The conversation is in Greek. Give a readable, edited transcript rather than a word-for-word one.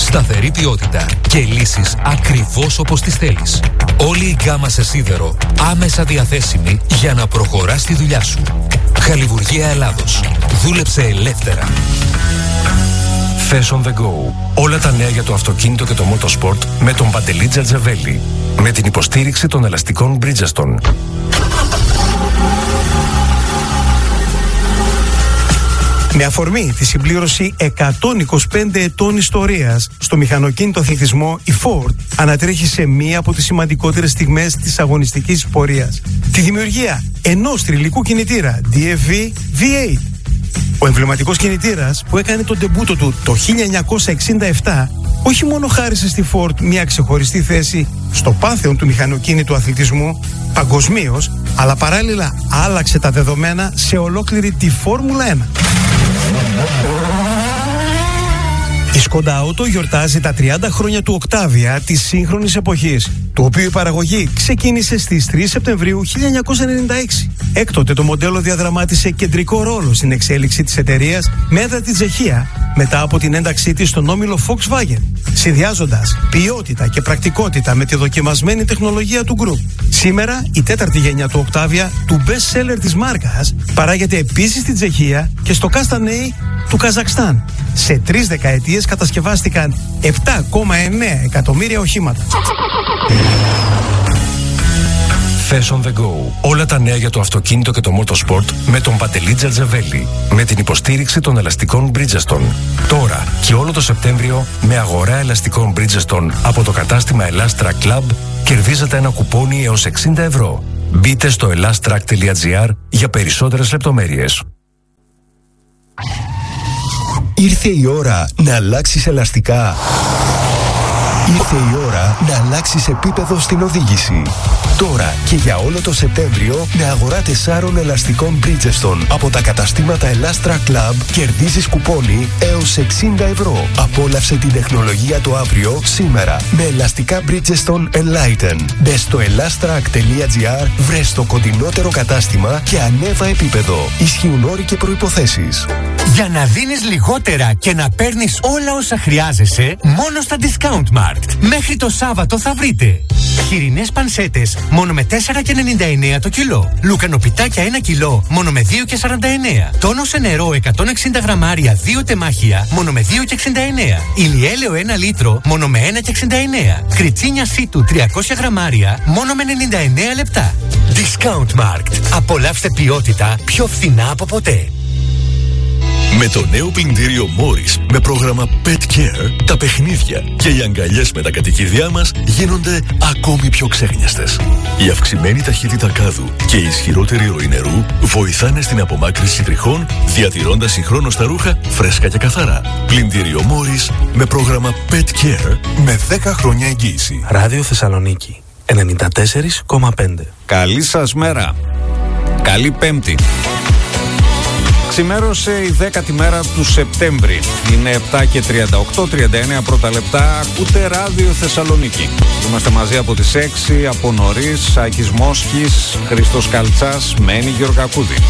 Σταθερή ποιότητα και λύσεις ακριβώς όπως τις θέλεις. Όλη η γκάμα σε σίδερο άμεσα διαθέσιμη για να προχωράς τη δουλειά σου. Χαλιβουργία Ελλάδος. Δούλεψε ελεύθερα. Fashion the Go. Όλα τα νέα για το αυτοκίνητο και το motorsport με τον Παντελή Τζαρτζαβέλη. Με την υποστήριξη των ελαστικών Bridgestone. Με αφορμή τη συμπλήρωση 125 ετών ιστορίας στο μηχανοκίνητο αθλητισμό, η Ford ανατρέχει σε μία από τις σημαντικότερες στιγμές της αγωνιστικής πορείας. Τη δημιουργία ενός θρυλικού κινητήρα DFV V8. Ο εμβληματικός κινητήρας που έκανε τον ντεμπούτο του το 1967 όχι μόνο χάρισε στη Ford μια ξεχωριστή θέση στο πάνθεον του μηχανοκίνητου αθλητισμού παγκοσμίως, αλλά παράλληλα άλλαξε τα δεδομένα σε ολόκληρη τη Φόρμουλα 1. Η Skoda Auto γιορτάζει τα 30 χρόνια του Octavia της σύγχρονης εποχής, του οποίου η παραγωγή ξεκίνησε στις 3 Σεπτεμβρίου 1996. Έκτοτε το μοντέλο διαδραμάτισε κεντρικό ρόλο στην εξέλιξη της εταιρείας με έδρα τη Τσεχία μετά από την ένταξή της στον όμιλο Volkswagen, συνδυάζοντας ποιότητα και πρακτικότητα με τη δοκιμασμένη τεχνολογία του Group. Σήμερα η τέταρτη γενιά του Octavia, του best seller της μάρκας, παράγεται επίσης στην Τσεχία και στο Καστανέι του Καζακστάν. Σε 3 δεκαετίες κατασκευάστηκαν 7,9 εκατομμύρια οχήματα. Fashion the Go. Όλα τα νέα για το αυτοκίνητο και το motorsport με τον Παντελή Τζαρτζαβέλη. Με την υποστήριξη των ελαστικών Bridgestone. Τώρα και όλο το Σεπτέμβριο με αγορά ελαστικών Bridgestone από το κατάστημα Elastra Club κερδίζετε ένα κουπόνι έως 60 ευρώ. Μπείτε στο elastrac.gr για περισσότερες λεπτομέρειες. Ήρθε η ώρα να αλλάξεις ελαστικά. Ήρθε η ώρα να αλλάξεις επίπεδο στην οδήγηση. Τώρα και για όλο το Σεπτέμβριο με αγορά 4 ελαστικών Bridgestone από τα καταστήματα Elastra Club κερδίζεις κουπόνι έως 60 ευρώ. Απόλαυσε την τεχνολογία το αύριο σήμερα με ελαστικά Bridgestone Enlighten. Μπες στο elastrac.gr, βρες το κοντινότερο κατάστημα και ανέβα επίπεδο. Ισχύουν όροι και προϋποθέσεις. Για να δίνεις λιγότερα και να παίρνεις όλα όσα χρειάζεσαι, μόνο στα Discount Mart. Μέχρι το Σάββατο θα βρείτε χοιρινές πανσέτες μόνο με 4,99 το κιλό. Λουκανοπιτάκια 1 κιλό μόνο με 2,49. Τόνο σε νερό 160 γραμμάρια 2 τεμάχια μόνο με 2,69. Ηλιέλαιο 1 λίτρο μόνο με 1,69. Κριτσίνια σίτου 300 γραμμάρια μόνο με 99 λεπτά. Discount Mart. Απολαύστε ποιότητα πιο φθηνά από ποτέ. Με το νέο πλυντήριο Morris με πρόγραμμα Pet Care, τα παιχνίδια και οι αγκαλιές με τα κατοικίδια μας γίνονται ακόμη πιο ξέχνιαστες. Η αυξημένη ταχύτητα κάδου και η ισχυρότερη ροή νερού βοηθάνε στην απομάκρυνση τριχών, διατηρώντας συγχρόνως τα ρούχα φρέσκα και καθαρά. Πλυντήριο Morris με πρόγραμμα Pet Care με 10 χρόνια εγγύηση. Ράδιο Θεσσαλονίκη 94,5. Καλή σας μέρα. Καλή Πέμπτη. Ξημέρωσε η 10η μέρα του Σεπτέμβρη. Είναι 7:38, 39 πρώτα λεπτά. Ακούτε Ράδιο Θεσσαλονίκη. Είμαστε μαζί από τις 6, από νωρίς. Άκης Μόσχης, Χρήστος Καλτσάς, Μένη Γεωργακούδη.